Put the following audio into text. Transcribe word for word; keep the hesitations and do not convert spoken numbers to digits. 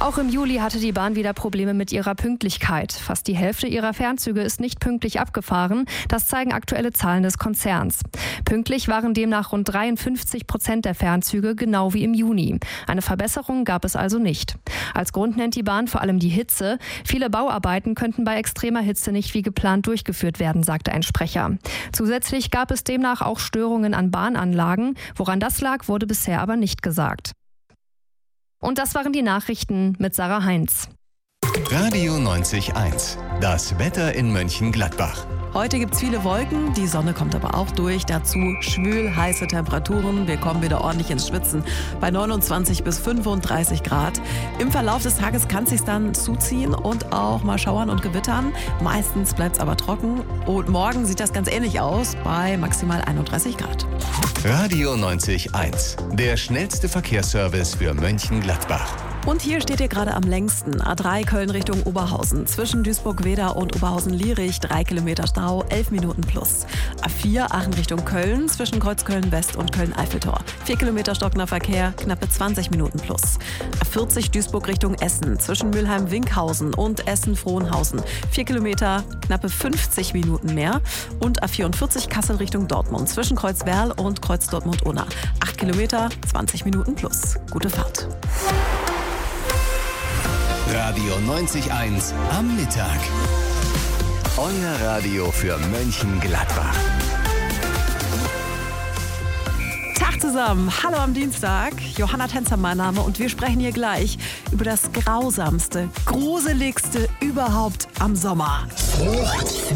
Auch im Juli hatte die Bahn wieder Probleme mit ihrer Pünktlichkeit. Fast die Hälfte ihrer Fernzüge ist nicht pünktlich abgefahren. Das zeigen aktuelle Zahlen des Konzerns. Pünktlich waren demnach rund dreiundfünfzig Prozent der Fernzüge, genau wie im Juni. Eine Verbesserung gab es also nicht. Als Grund nennt die Bahn vor allem die Hitze. Viele Bauarbeiten könnten bei extremer Hitze nicht wie geplant durchgeführt werden, sagte ein Sprecher. Zusätzlich gab es demnach auch Störungen an Bahnanlagen. Woran das lag, wurde bisher aber nicht gesagt. Und das waren die Nachrichten mit Sarah Heinz. Radio neunzig Komma eins. Das Wetter in Mönchengladbach. Heute gibt es viele Wolken, die Sonne kommt aber auch durch. Dazu schwül heiße Temperaturen. Wir kommen wieder ordentlich ins Schwitzen bei neunundzwanzig bis fünfunddreißig Grad. Im Verlauf des Tages kann es sich dann zuziehen und auch mal schauern und gewittern. Meistens bleibt es aber trocken. Und morgen sieht das ganz ähnlich aus bei maximal einunddreißig Grad. Radio neunzig Komma eins. Der schnellste Verkehrsservice für Mönchengladbach. Und hier steht ihr gerade am längsten. A drei Köln Richtung Oberhausen. Zwischen Duisburg-Wedau und Oberhausen-Lierich drei Kilometer Stau, elf Minuten plus. A vier Aachen Richtung Köln. Zwischen Kreuzköln-West und Köln-Eiffeltor. vier Kilometer stockender Verkehr, knappe zwanzig Minuten plus. A vierzig Duisburg Richtung Essen. Zwischen Mülheim-Winkhausen und Essen-Frohnhausen. vier Kilometer, knappe fünfzig Minuten mehr. Und A vierundvierzig Kassel Richtung Dortmund. Zwischen Kreuzwerl und Kreuz Dortmund-Unna. acht Kilometer, zwanzig Minuten plus. Gute Fahrt. Radio neunzig Komma eins am Mittag. Euer Radio für Mönchengladbach. Tag zusammen, hallo am Dienstag. Johanna Tänzer mein Name und wir sprechen hier gleich über das grausamste, gruseligste überhaupt am Sommer.